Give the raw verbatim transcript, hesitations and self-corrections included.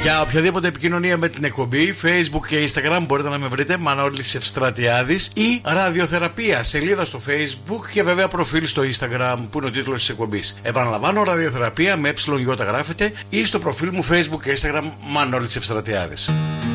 Για οποιαδήποτε επικοινωνία με την εκπομπή, Facebook και Instagram μπορείτε να με βρείτε Μανώλης Ευστρατιάδης ή Ραδιοθεραπεία, σελίδα στο Facebook και βέβαια προφίλ στο Instagram που είναι ο τίτλος της εκπομπής. Επαναλαμβάνω, Ραδιοθεραπεία με ε γρافεται ή στο προφίλ μου Facebook και Instagram Μανώλης Ευστρατιάδης.